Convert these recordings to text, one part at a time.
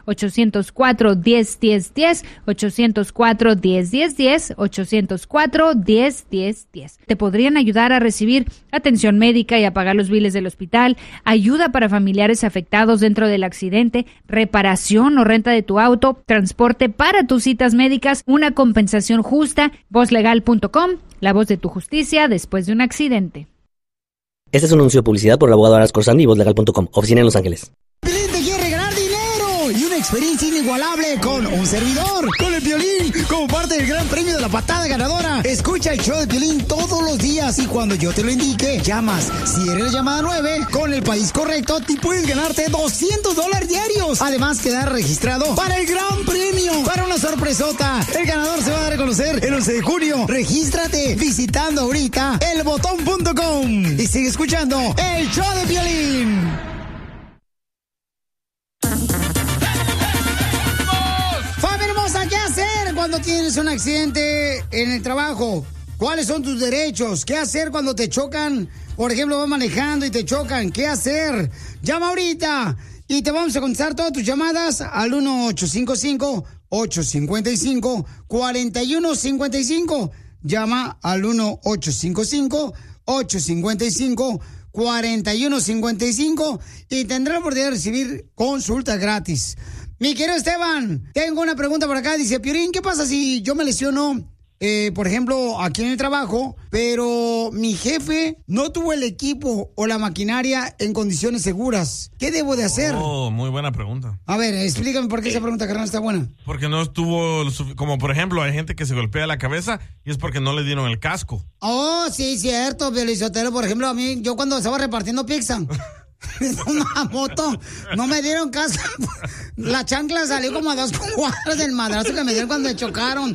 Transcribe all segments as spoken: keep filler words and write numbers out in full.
ochocientos cuatro, diez, diez, diez, ochocientos cuatro, diez, diez, diez, ochocientos cuatro, diez, diez, diez. Te podrían ayudar a recibir atención médica y a pagar los biles del hospital, ayuda para familiares afectados dentro del accidente, reparación o renta de tu auto, transporte para tus citas médicas, una compensación justa. voz legal punto com, la voz de tu justicia después de un accidente. Este es un anuncio de publicidad por el abogado Aras Corsandi y voz legal punto com, oficina en Los Ángeles. Piolín te quiere regalar dinero y una experiencia inigualable con un servidor, con el Piolín, como parte del gran premio de la patada ganadora. Escucha el show de Piolín todos los días y cuando yo te lo indique, llamas. Si eres la llamada nueve, con el país correcto, te puedes ganarte doscientos dólares diarios. Además, quedar registrado para el gran premio, para una sorpresota. El ganador se va a reconocer el once de junio. Regístrate visitando ahorita el botón punto com y sigue escuchando el show de Piolín. Cuando tienes un accidente en el trabajo, ¿cuáles son tus derechos? ¿Qué hacer cuando te chocan? Por ejemplo, vas manejando y te chocan. ¿Qué hacer? Llama ahorita y te vamos a contestar todas tus llamadas al uno ocho cinco cinco, ocho cinco cinco, cuatro uno cinco cinco. Llama al uno ocho cinco cinco, ocho cinco cinco, cuatro uno cinco cinco y tendrás la oportunidad de recibir consulta gratis. Mi querido Esteban, tengo una pregunta por acá. Dice, Piolín, ¿qué pasa si yo me lesiono, eh, por ejemplo, aquí en el trabajo, pero mi jefe no tuvo el equipo o la maquinaria en condiciones seguras? ¿Qué debo de hacer? Oh, muy buena pregunta. A ver, explícame por qué esa pregunta, carnal, está buena. Porque no estuvo, como por ejemplo, hay gente que se golpea la cabeza y es porque no le dieron el casco. Oh, sí, cierto, Piolín Sotelo. Por ejemplo, a mí, yo cuando estaba repartiendo pizza... una moto, no me dieron casco. La chancla salió como a dos cuadras del madrazo que me dieron cuando me chocaron.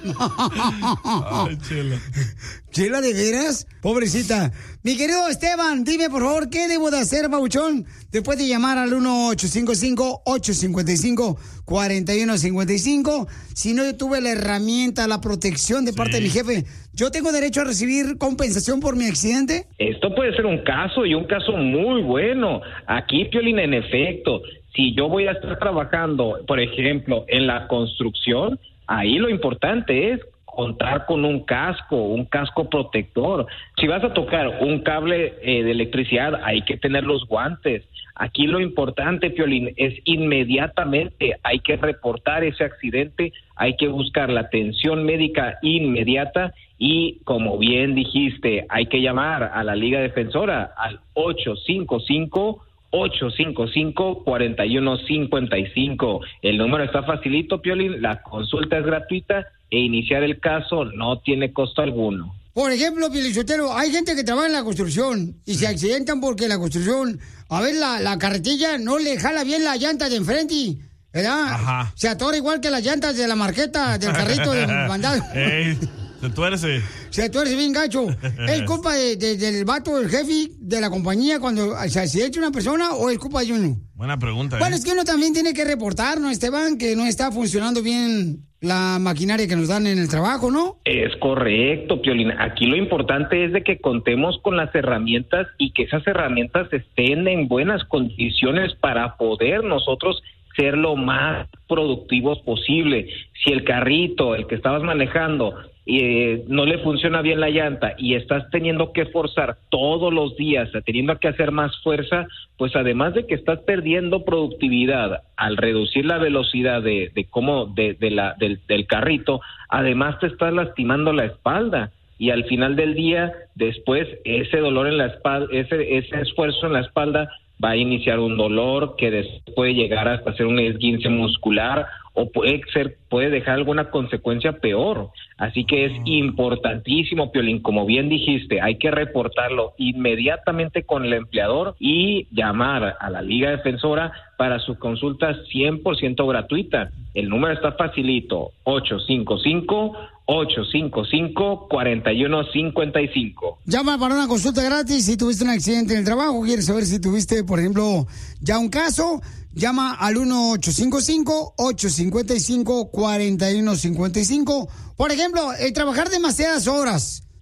Ay, Chela. Chela, ¿de veras? Pobrecita. Mi querido Esteban, dime por favor, ¿qué debo de hacer, babuchón? Después de llamar al uno ocho cinco cinco, ocho cinco cinco, cuatro uno cinco cinco. Si no, yo tuve la herramienta, la protección de parte sí. de mi jefe. ¿Yo tengo derecho a recibir compensación por mi accidente? Esto puede ser un caso y un caso muy bueno. Aquí, Piolín, en efecto, si yo voy a estar trabajando, por ejemplo, en la construcción, ahí lo importante es contar con un casco, un casco protector. Si vas a tocar un cable eh, de electricidad, hay que tener los guantes. Aquí lo importante, Piolín, es inmediatamente hay que reportar ese accidente, hay que buscar la atención médica inmediata y, como bien dijiste, hay que llamar a la Liga Defensora al ocho cinco cinco, ocho cinco cinco, cuatro uno cinco cinco. El número está facilito, Piolín, la consulta es gratuita e iniciar el caso no tiene costo alguno. Por ejemplo, Piolichotero, hay gente que trabaja en la construcción y se accidentan porque la construcción, a ver, la, la carretilla no le jala bien la llanta de enfrente, ¿verdad? Ajá. Se atora igual que las llantas de la marqueta del carrito de mandado. Ey, se tuerce. Se tuerce bien gacho. ¿Es culpa de, de, del vato, del jefe de la compañía cuando se accidenta una persona o es culpa de uno? Buena pregunta. Bueno, ¿eh? es que uno también tiene que reportar, ¿no, Esteban? Que no está funcionando bien la maquinaria que nos dan en el trabajo, ¿no? Es correcto, Piolín. Aquí lo importante es de que contemos con las herramientas y que esas herramientas estén en buenas condiciones para poder nosotros ser lo más productivos posible. Si el carrito, el que estabas manejando, eh, no le funciona bien la llanta y estás teniendo que forzar todos los días, teniendo que hacer más fuerza, pues además de que estás perdiendo productividad al reducir la velocidad de, de cómo de, de la del, del carrito, además te estás lastimando la espalda y al final del día, después ese dolor en la espalda, ese ese esfuerzo en la espalda va a iniciar un dolor que después puede llegar hasta ser un esguince muscular o puede ser, puede dejar alguna consecuencia peor. Así que es importantísimo, Piolín, como bien dijiste, hay que reportarlo inmediatamente con el empleador y llamar a la Liga Defensora para su consulta cien por ciento gratuita. El número está facilito, ocho cinco cinco, ocho cinco cinco, cuatro uno cinco cinco. Llama para una consulta gratis si tuviste un accidente en el trabajo, quieres saber si tuviste, por ejemplo, ya un caso, llama al uno ocho cinco cinco, ocho cinco cinco, cuatro uno cinco cinco. Por ejemplo, el trabajar demasiadas horas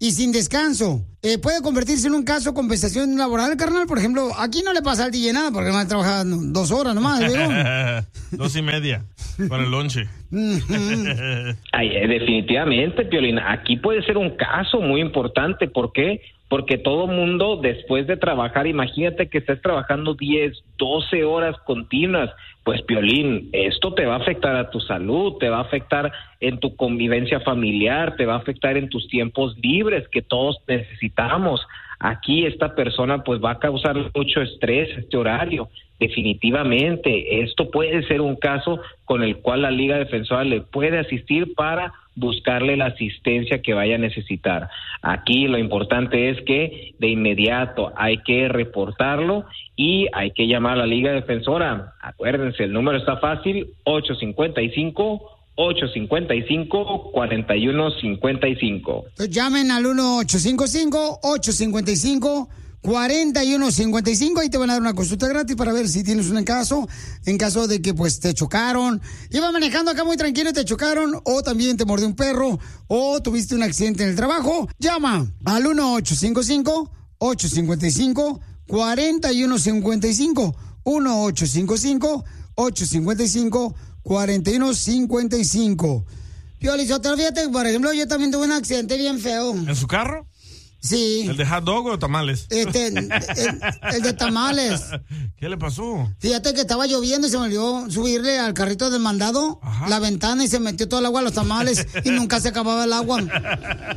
y sin descanso, eh, ¿puede convertirse en un caso de compensación laboral, carnal? Por ejemplo, aquí no le pasa al D J nada porque no trabaja dos horas nomás, Dos y media, con el lonche. Ay, eh, definitivamente, Piolín, aquí puede ser un caso muy importante. ¿Por qué? Porque todo mundo después de trabajar, imagínate que estés trabajando diez, doce horas continuas, pues Piolín, esto te va a afectar a tu salud, te va a afectar en tu convivencia familiar, te va a afectar en tus tiempos libres que todos necesitamos. Aquí esta persona pues va a causar mucho estrés este horario. Definitivamente, esto puede ser un caso con el cual la Liga Defensora le puede asistir para buscarle la asistencia que vaya a necesitar. Aquí lo importante es que de inmediato hay que reportarlo y hay que llamar a la Liga Defensora. Acuérdense, el número está fácil, ocho cinco cinco, ocho cinco cinco, cuatro uno cinco cinco. Entonces, llamen al uno ocho cinco cinco, ocho cinco cinco, cuatro uno cinco cinco y te van a dar una consulta gratis para ver si tienes un caso, en caso de que pues te chocaron, ibas manejando acá muy tranquilo y te chocaron, o también te mordió un perro, o tuviste un accidente en el trabajo. Llama al uno ocho cinco cinco, ocho cinco cinco, cuatro uno cinco cinco, uno ocho cinco cinco, ocho cinco cinco, cuatro uno cinco cinco. Piolín, fíjate, por ejemplo, yo también tuve un accidente bien feo. ¿En su carro? Sí. ¿El de hot dog o tamales? Este, el, el de tamales. ¿Qué le pasó? Fíjate que estaba lloviendo y se me olvidó subirle al carrito del mandado. Ajá. La ventana y se metió todo el agua a los tamales y nunca se acababa el agua.